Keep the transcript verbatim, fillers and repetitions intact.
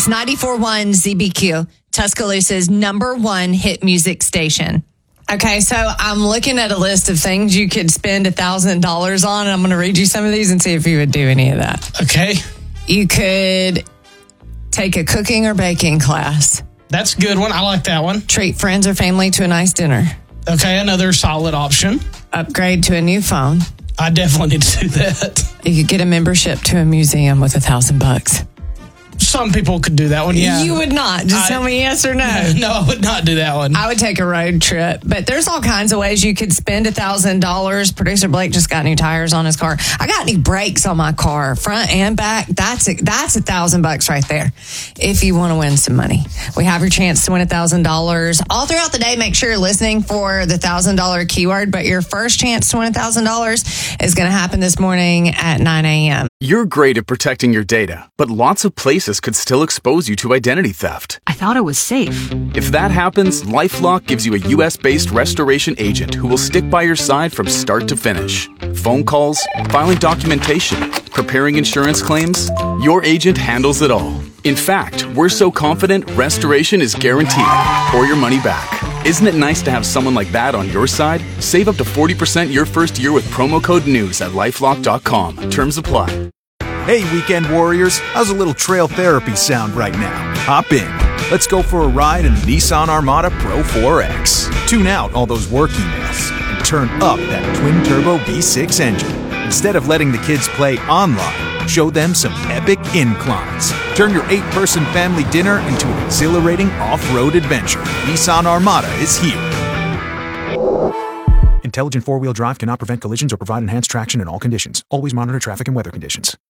It's ninety-four point one Z B Q, Tuscaloosa's number one hit music station. Okay, so I'm looking at a list of things you could spend one thousand dollars on, and I'm going to read you some of these and see if you would do any of that. Okay. You could take a cooking or baking class. That's a good one. I like that one. Treat friends or family to a nice dinner. Okay, another solid option. Upgrade to a new phone. I definitely need to do that. You could get a membership to a museum with a thousand bucks. Some people could do that one, yeah. You would not. Just I, tell me yes or no. No, I would not do that one. I would take a road trip. But there's all kinds of ways you could spend one thousand dollars. Producer Blake just got new tires on his car. I got new brakes on my car, front and back. That's a, that's a thousand bucks right there. If you want to win some money, we have your chance to win a thousand dollars all throughout the day. Make sure you're listening for the thousand dollar keyword. But your first chance to win a thousand dollars is going to happen this morning at nine a.m. You're great at protecting your data, but lots of places could still expose you to identity theft. I thought it was safe. If that happens, LifeLock gives you a U S-based restoration agent who will stick by your side from start to finish. Phone calls, filing documentation, preparing insurance claims, your agent handles it all. In fact, we're so confident restoration is guaranteed or your money back. Isn't it nice to have someone like that on your side? Save up to forty percent your first year with promo code NEWS at lifelock dot com. Terms apply. Hey, weekend warriors, how's a little trail therapy sound right now? Hop in. Let's go for a ride in the Nissan Armada Pro four X. Tune out all those work emails and turn up that twin-turbo V six engine. Instead of letting the kids play online, show them some epic inclines. Turn your eight-person family dinner into an exhilarating off-road adventure. Nissan Armada is here. Intelligent four-wheel drive cannot prevent collisions or provide enhanced traction in all conditions. Always monitor traffic and weather conditions.